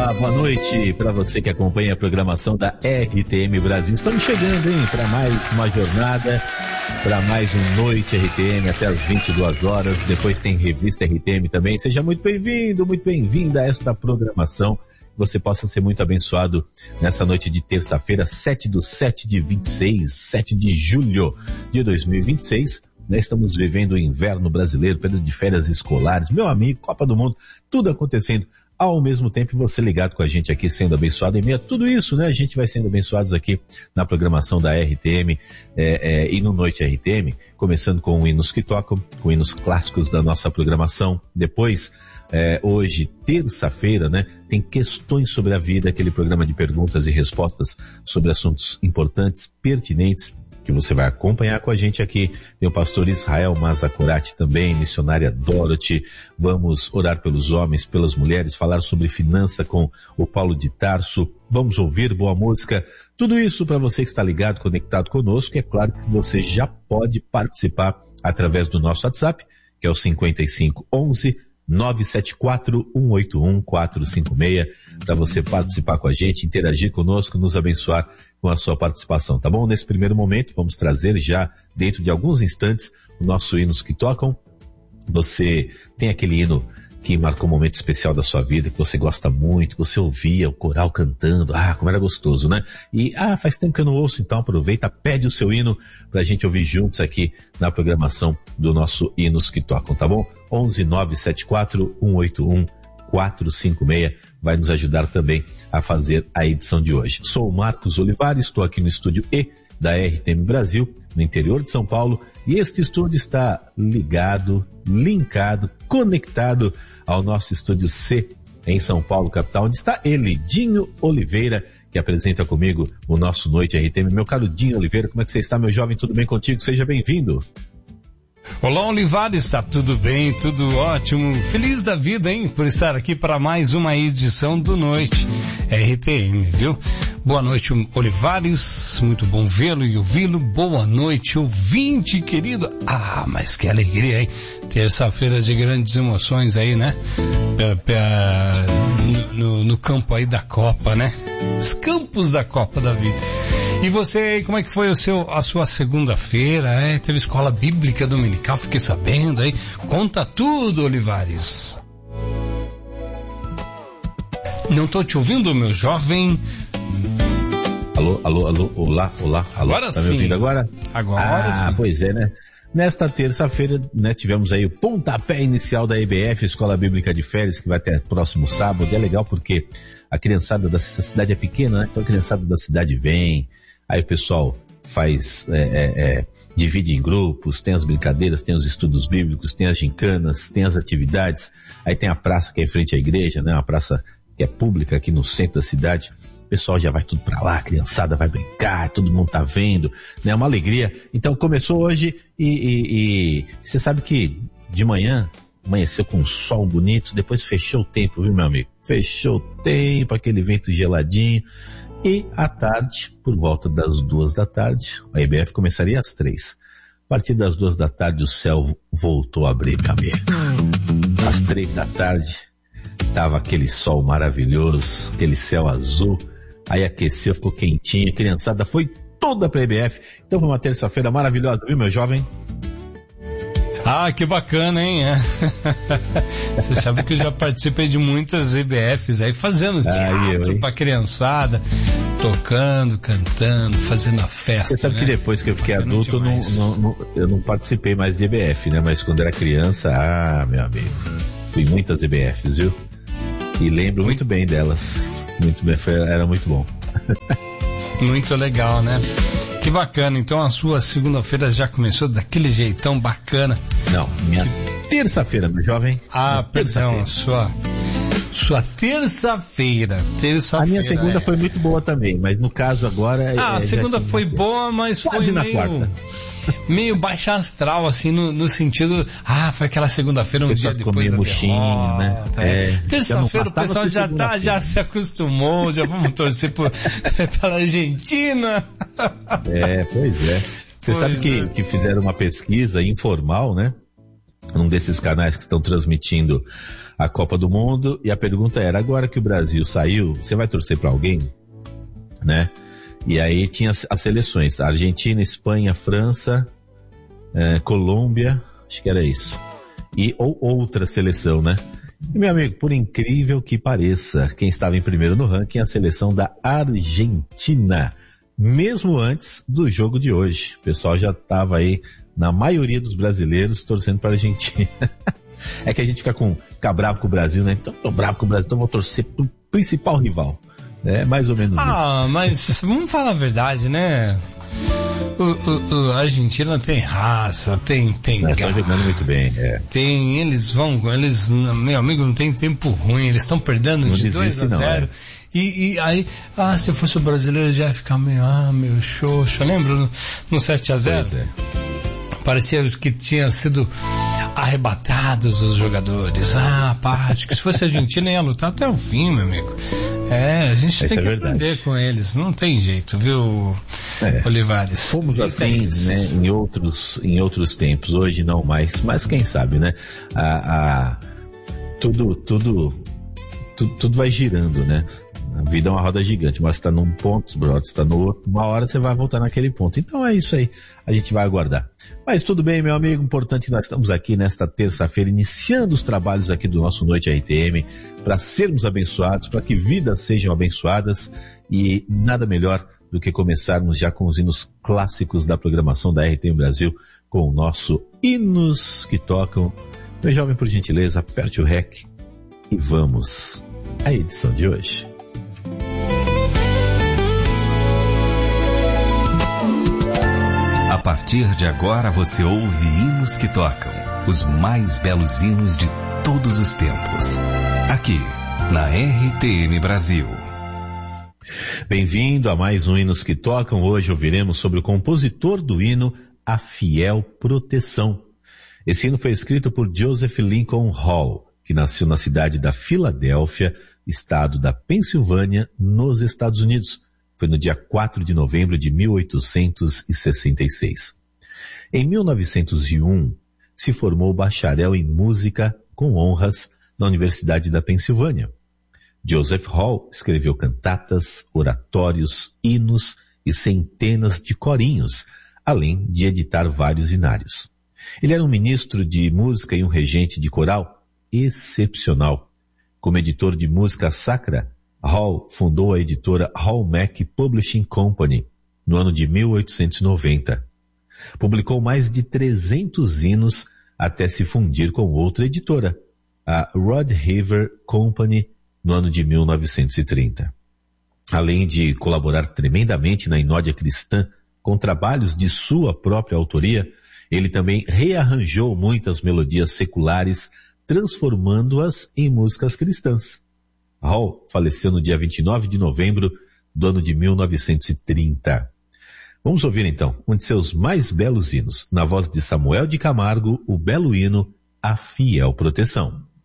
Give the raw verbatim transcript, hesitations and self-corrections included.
Olá, boa noite para você que acompanha a programação da R T M Brasil. Estamos chegando, hein, para mais uma jornada, para mais um Noite R T M até as vinte e duas horas. Depois tem Revista R T M também. Seja muito bem-vindo, muito bem-vinda a esta programação. Você possa ser muito abençoado nessa noite de terça-feira, sete do sete de vinte e seis, sete de julho de dois mil e vinte e seis. Nós estamos vivendo o inverno brasileiro, período de férias escolares, meu amigo, Copa do Mundo, tudo acontecendo ao mesmo tempo, você ligado com a gente aqui, sendo abençoado em meio a tudo isso, né? A gente vai sendo abençoados aqui na programação da R T M é, é, e no Noite R T M, começando com hinos que tocam, com hinos clássicos da nossa programação. Depois, é, hoje, terça-feira, né? Tem Questões sobre a Vida, aquele programa de perguntas e respostas sobre assuntos importantes, pertinentes, que você vai acompanhar com a gente aqui. Tem o pastor Israel Mazakorati também, missionária Dorothy. Vamos orar pelos homens, pelas mulheres, falar sobre finança com o Paulo de Tarso. Vamos ouvir boa música. Tudo isso para você que está ligado, conectado conosco. É claro que você já pode participar através do nosso WhatsApp, que é o cinquenta e cinco, onze, nove sete quatro, um oito um, quatro cinco seis, para você participar com a gente, interagir conosco, nos abençoar com a sua participação, tá bom? Nesse primeiro momento, vamos trazer já, dentro de alguns instantes, o nosso Hinos que Tocam. Você tem aquele hino que marcou um momento especial da sua vida, que você gosta muito, que você ouvia o coral cantando, ah, como era gostoso, né? E, ah, faz tempo que eu não ouço, então aproveita, pede o seu hino pra gente ouvir juntos aqui na programação do nosso Hinos que Tocam, tá bom? onze, nove sete quatro, um oito um, quatro cinco seis vai nos ajudar também a fazer a edição de hoje. Sou o Marcos Olivares, estou aqui no estúdio E da R T M Brasil, no interior de São Paulo, e este estúdio está ligado, linkado, conectado ao nosso estúdio C em São Paulo, capital, onde está ele, Dinho Oliveira, que apresenta comigo o nosso Noite R T M. Meu caro Dinho Oliveira, como é que você está, meu jovem? Tudo bem contigo? Seja bem-vindo. Olá, Olivares, está tudo bem, tudo ótimo, feliz da vida, hein, por estar aqui para mais uma edição do Noite R T M, viu? Boa noite, Olivares, muito bom vê-lo e ouvi-lo, boa noite, ouvinte querido. Ah, mas que alegria, hein? Terça-feira de grandes emoções aí, né? No, no, no campo aí da Copa, né? Os campos da Copa da vida. E você, como é que foi o seu, a sua segunda-feira? É? Teve escola bíblica dominical, fiquei sabendo aí. Conta tudo, Olivares. Não tô te ouvindo, meu jovem. Alô, alô, alô, olá, olá, alô. Agora tá sim. me ouvindo agora? Agora ah, sim. Ah, pois é, né? Nesta terça-feira, né, tivemos aí o pontapé inicial da E B F, Escola Bíblica de Férias, que vai até próximo sábado. É legal porque a criançada da cidade é pequena, né? Então a criançada da cidade vem, aí o pessoal faz, é, é, é, divide em grupos, tem as brincadeiras, tem os estudos bíblicos, tem as gincanas, tem as atividades, aí tem a praça que é em frente à igreja, né? Uma praça que é pública aqui no centro da cidade. O pessoal já vai tudo pra lá, a criançada vai brincar, todo mundo tá vendo, né? Uma alegria. Então começou hoje e, e, e você sabe que de manhã amanheceu com um sol bonito, depois fechou o tempo, viu, meu amigo? Fechou o tempo, aquele vento geladinho. E à tarde, por volta das duas da tarde, a E B F começaria às três. A partir das duas da tarde o céu voltou a abrir também. Às três da tarde tava aquele sol maravilhoso, aquele céu azul. Aí aqueceu, ficou quentinho, a criançada foi toda pra E B F. Então foi uma terça-feira maravilhosa, viu, meu jovem? Ah, que bacana, hein? Você sabe que eu já participei de muitas E B Fs aí, fazendo teatro aí, pra criançada, tocando, cantando, fazendo a festa. Você sabe, né? Que depois que eu fiquei bacana adulto, eu não, não, não, eu não participei mais de E B F, né? Mas quando era criança, ah, meu amigo, fui muitas E B Fs, viu? E lembro muito bem delas. Muito bem, foi, era muito bom. Muito legal, né? Que bacana, então a sua segunda-feira já começou daquele jeitão bacana. Não, minha que... terça-feira, meu jovem. Ah, perdão, sua, sua terça-feira, terça-feira. A minha segunda é. foi muito boa também, mas no caso agora... Ah, é, a segunda foi boa, mas quase foi na meio... quarta. meio baixa astral, assim, no, no sentido, ah, foi aquela segunda-feira, um dia depois da derrota, né? É, terça-feira o pessoal já tá, já se acostumou, já vamos torcer por, pela Argentina. É, pois é. Você pois sabe é. Que, que fizeram uma pesquisa informal, né? Num desses canais que estão transmitindo a Copa do Mundo, e a pergunta era, agora que o Brasil saiu, você vai torcer para alguém? Né? E aí tinha as seleções, Argentina, Espanha, França, eh, Colômbia, acho que era isso. E ou outra seleção, né? E, meu amigo, por incrível que pareça, quem estava em primeiro no ranking é a seleção da Argentina. Mesmo antes do jogo de hoje. O pessoal já estava aí, na maioria dos brasileiros, torcendo para a Argentina. É que a gente fica, com, fica bravo com o Brasil, né? Então, tô bravo com o Brasil, então vou torcer pro principal rival. É mais ou menos ah, isso. Ah, mas vamos falar a verdade, né? O, o, o, a Argentina tem raça, tem, tem Mas estão jogando muito bem, é. Tem, eles vão, eles, meu amigo, não tem tempo ruim, eles estão perdendo não de dois a zero. É. E, e aí, ah, se eu fosse o brasileiro já ia ficar meio, ah, meu xoxo. Lembra no, no sete a zero? Pois é. Parecia que tinha sido arrebatados os jogadores. Ah, parte, que se fosse a Argentina ia lutar até o fim, meu amigo. É, a gente Essa tem é que verdade. aprender com eles, não tem jeito, viu, é. Olivares? Fomos assim, né, em outros, em outros tempos, hoje não mais, mas quem sabe, né? A, a, tudo, tudo, tudo, tudo vai girando, né? A vida é uma roda gigante, mas está num ponto, brother, está no outro, uma hora você vai voltar naquele ponto. Então é isso aí, a gente vai aguardar. Mas tudo bem, meu amigo, importante que nós estamos aqui nesta terça-feira, iniciando os trabalhos aqui do nosso Noite R T M, para sermos abençoados, para que vidas sejam abençoadas, e nada melhor do que começarmos já com os hinos clássicos da programação da R T M Brasil, com o nosso Hinos que Tocam. Meu jovem, por gentileza, aperte o rec e vamos à edição de hoje. A partir de agora você ouve hinos que tocam, os mais belos hinos de todos os tempos, aqui na R T M Brasil. Bem-vindo a mais um Hinos que Tocam. Hoje ouviremos sobre o compositor do hino A Fiel Proteção. Esse hino foi escrito por Joseph Lincoln Hall, que nasceu na cidade da Filadélfia, estado da Pensilvânia, nos Estados Unidos. Foi no dia quatro de novembro de mil oitocentos e sessenta e seis. Em mil novecentos e um, se formou bacharel em música com honras na Universidade da Pensilvânia. Joseph Hall escreveu cantatas, oratórios, hinos e centenas de corinhos, além de editar vários hinários. Ele era um ministro de música e um regente de coral excepcional. Como editor de música sacra, Hall fundou a editora Hall Mack Publishing Company no ano de mil oitocentos e noventa. Publicou mais de trezentos hinos até se fundir com outra editora, a Rod River Company, no ano de mil novecentos e trinta. Além de colaborar tremendamente na Inódia Cristã com trabalhos de sua própria autoria, ele também rearranjou muitas melodias seculares, transformando-as em músicas cristãs. Hall faleceu no dia vinte e nove de novembro do ano de mil novecentos e trinta. Vamos ouvir então um de seus mais belos hinos, na voz de Samuel de Camargo, o belo hino A Fiel Proteção.